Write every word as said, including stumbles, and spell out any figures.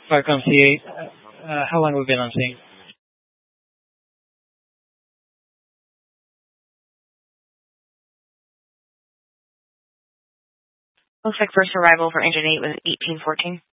Falcon C eight. Uh, how long have we been on sync? Looks like first arrival for engine eight was eighteen fourteen.